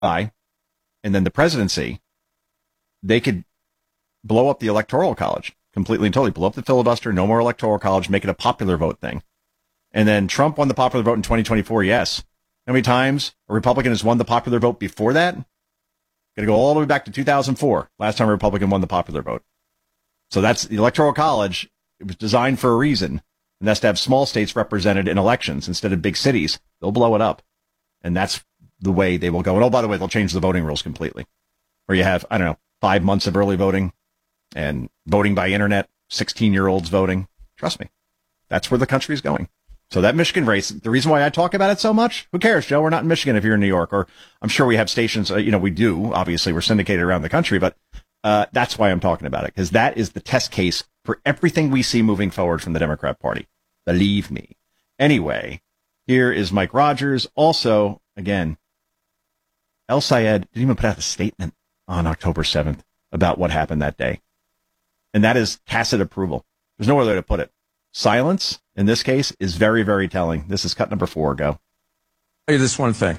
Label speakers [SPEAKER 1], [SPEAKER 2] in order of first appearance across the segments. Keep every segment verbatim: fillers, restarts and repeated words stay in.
[SPEAKER 1] I, and then the presidency, they could blow up the Electoral College completely and totally, blow up the filibuster, no more Electoral College, make it a popular vote thing. And then Trump won the popular vote in twenty twenty-four, yes. How many times a Republican has won the popular vote before that? Got to go all the way back to two thousand four, last time a Republican won the popular vote. So that's the Electoral College. It was designed for a reason, and that's to have small states represented in elections instead of big cities. They'll blow it up, and that's the way they will go. And oh, by the way, they'll change the voting rules completely, where you have, I don't know, five months of early voting and voting by internet, sixteen-year-olds voting. Trust me, that's where the country is going. So that Michigan race, the reason why I talk about it so much, who cares, Joe? We're not in Michigan if you're in New York, or I'm sure we have stations, uh, you know, we do. Obviously, we're syndicated around the country, but uh, that's why I'm talking about it, because that is the test case for everything we see moving forward from the Democrat Party. Believe me. Anyway, here is Mike Rogers. Also, again, El-Sayed didn't even put out a statement on October seventh about what happened that day. And that is tacit approval. There's no other way to put it. Silence, in this case, is very, very telling. This is cut number four. Go.
[SPEAKER 2] I'll tell you this one thing.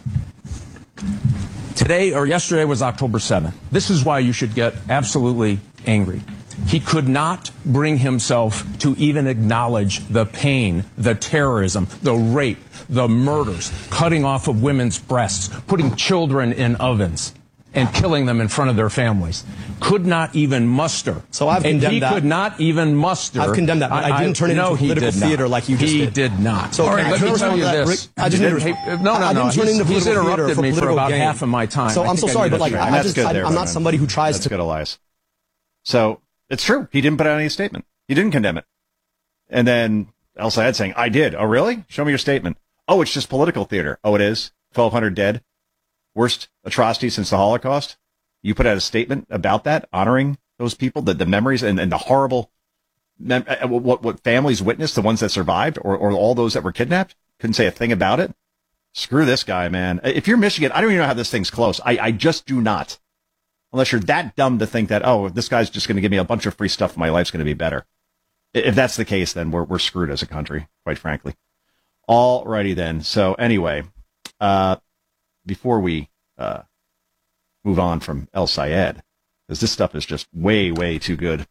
[SPEAKER 2] Today or yesterday was October seventh. This is why you should get absolutely angry. He could not bring himself to even acknowledge the pain, the terrorism, the rape, the murders, cutting off of women's breasts, putting children in ovens, and killing them in front of their families. Could not even muster.
[SPEAKER 3] So I've
[SPEAKER 2] and
[SPEAKER 3] condemned
[SPEAKER 2] he
[SPEAKER 3] that.
[SPEAKER 2] could not even muster.
[SPEAKER 3] I've condemned that. But I, I didn't turn it
[SPEAKER 2] no,
[SPEAKER 3] into political theater like you just
[SPEAKER 2] he
[SPEAKER 3] did.
[SPEAKER 2] He did not.
[SPEAKER 3] So
[SPEAKER 2] all right,
[SPEAKER 3] let
[SPEAKER 2] me tell you
[SPEAKER 3] that,
[SPEAKER 2] this.
[SPEAKER 3] Rick, I just
[SPEAKER 2] hey, no, no,
[SPEAKER 3] I
[SPEAKER 2] no.
[SPEAKER 3] didn't turn
[SPEAKER 2] He's,
[SPEAKER 3] into
[SPEAKER 2] he's interrupted
[SPEAKER 3] for
[SPEAKER 2] me for about
[SPEAKER 3] gain.
[SPEAKER 2] half of my time.
[SPEAKER 3] So
[SPEAKER 2] I
[SPEAKER 3] I'm so sorry, but like I, I just, I,
[SPEAKER 1] there,
[SPEAKER 3] I'm not somebody who tries
[SPEAKER 1] That's
[SPEAKER 3] to.
[SPEAKER 1] Good, Elias. So it's true. He didn't put out any statement. He didn't condemn it. And then El-Sayed saying, I did. Oh, really? Show me your statement. Oh, it's just political theater. Oh, it is? twelve hundred dead? Worst atrocity since the Holocaust? You put out a statement about that, honoring those people, the, the memories and, and the horrible, mem- what, what families witnessed, the ones that survived, or, or all those that were kidnapped? Couldn't say a thing about it? Screw this guy, man. If you're Michigan, I don't even know how this thing's close. I, I just do not. Unless you're that dumb to think that, oh, this guy's just going to give me a bunch of free stuff, my life's going to be better. If that's the case, then we're we're screwed as a country, quite frankly. All righty then. So anyway, uh, before we uh, move on from El-Sayed, because this stuff is just way, way too good.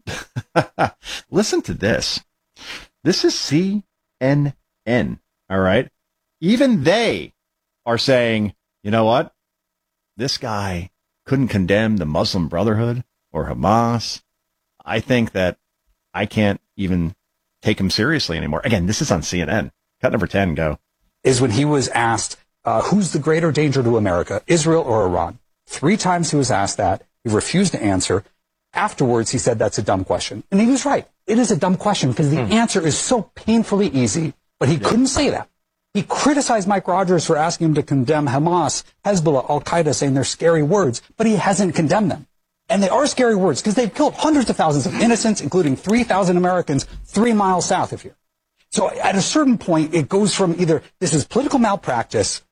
[SPEAKER 1] Listen to this. This is C N N, all right? Even they are saying, you know what? This guy couldn't condemn the Muslim Brotherhood or Hamas. I think that I can't even take him seriously anymore. Again, this is on C N N. Cut number ten, go.
[SPEAKER 4] Is when he was asked, uh, who's the greater danger to America, Israel or Iran? Three times he was asked that. He refused to answer. Afterwards, he said that's a dumb question. And he was right. It is a dumb question because the mm. answer is so painfully easy, but he yeah. couldn't say that. He criticized Mike Rogers for asking him to condemn Hamas, Hezbollah, Al-Qaeda, saying they're scary words, but he hasn't condemned them. And they are scary words because they've killed hundreds of thousands of innocents, including three thousand Americans three miles south of here. So at a certain point, it goes from either this is political malpractice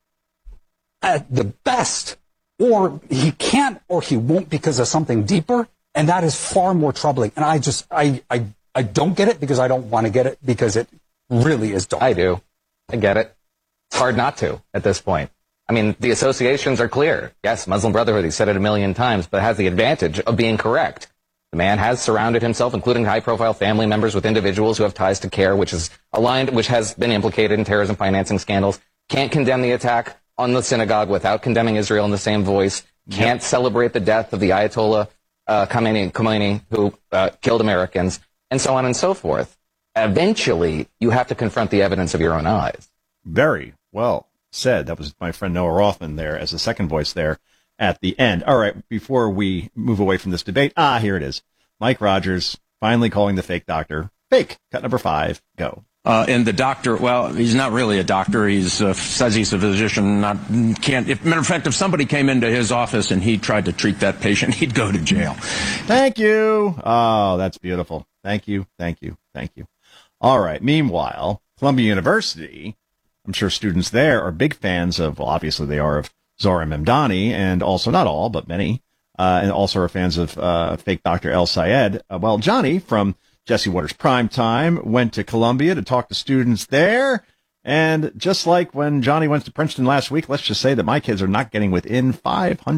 [SPEAKER 4] at the best, or he can't or he won't because of something deeper, and that is far more troubling. And I just, I, I, I don't get it because I don't want to get it because it really is dark.
[SPEAKER 5] I do. I get it. It's hard not to at this point. I mean, the associations are clear. Yes, Muslim Brotherhood, he said it a million times, but has the advantage of being correct. The man has surrounded himself, including high-profile family members, with individuals who have ties to CAIR, which is aligned, which has been implicated in terrorism financing scandals. Can't condemn the attack on the synagogue without condemning Israel in the same voice. Can't yep. celebrate the death of the Ayatollah uh, Khomeini, Khomeini, who uh, killed Americans, and so on and so forth. Eventually, you have to confront the evidence of your own eyes.
[SPEAKER 1] Very well said. That was my friend Noah Rothman there as a second voice there at the end. All right, before we move away from this debate, ah, here it is. Mike Rogers finally calling the fake doctor fake. Cut number five, go.
[SPEAKER 2] Uh, and the doctor, well, he's not really a doctor. He's uh, says he's a physician. Not can't. If, matter of fact, if somebody came into his office and he tried to treat that patient, he'd go to jail.
[SPEAKER 1] Thank you. Oh, that's beautiful. Thank you. Thank you. Thank you. All right. Meanwhile, Columbia University, I'm sure students there are big fans of, well, obviously they are of Zohar Mamdani, and also not all, but many, uh, and also are fans of uh, fake Doctor El-Sayed. Uh, well, Johnny from Jesse Waters Primetime went to Columbia to talk to students there And just like when Johnny went to Princeton last week, let's just say that my kids are not getting within five hundred